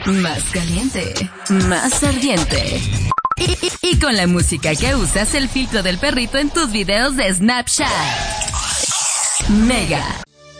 más caliente, más ardiente. Y con la música que usas, el filtro del perrito en tus videos de Snapchat. Mega.